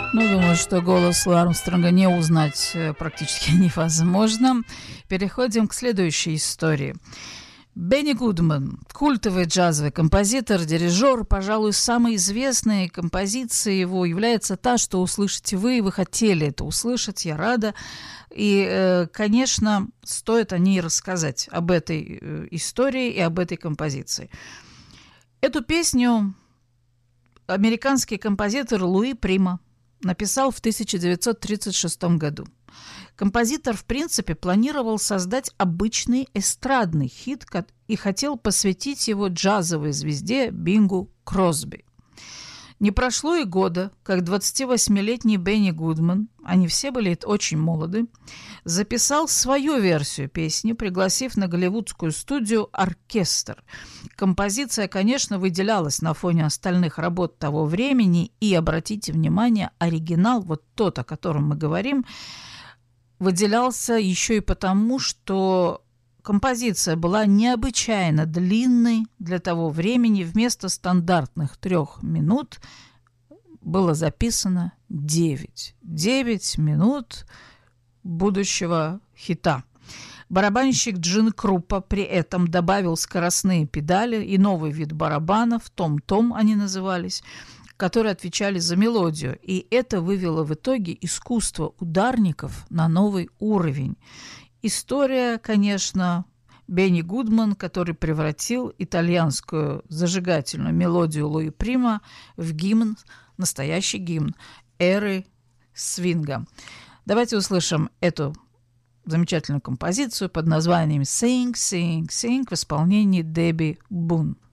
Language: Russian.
Ну, думаю, что голос Армстронга не узнать практически невозможно. Переходим к следующей истории. Бенни Гудман, культовый джазовый композитор, дирижер, пожалуй, самой известной композицией его является та, что услышите вы хотели это услышать, я рада. И, конечно, стоит о ней рассказать, об этой истории и об этой композиции. Эту песню американский композитор Луи Прима написал в 1936 году. Композитор, в принципе, планировал создать обычный эстрадный хит и хотел посвятить его джазовой звезде Бингу Кросби. Не прошло и года, как 28-летний Бенни Гудман, они все были очень молоды, записал свою версию песни, пригласив на голливудскую студию оркестр. Композиция, конечно, выделялась на фоне остальных работ того времени, и, обратите внимание, оригинал, вот тот, о котором мы говорим, выделялся еще и потому, что композиция была необычайно длинной для того времени. Вместо стандартных 3 минут было записано 9. 9 минут будущего хита. Барабанщик Джин Круппа при этом добавил скоростные педали и новый вид барабанов, том-том они назывались, которые отвечали за мелодию. И это вывело в итоге искусство ударников на новый уровень. История, конечно, Бенни Гудман, который превратил итальянскую зажигательную мелодию Луи Прима в гимн, настоящий гимн эры свинга. Давайте услышим эту замечательную композицию под названием «Sing, Sing, Sing» в исполнении Дебби Бун.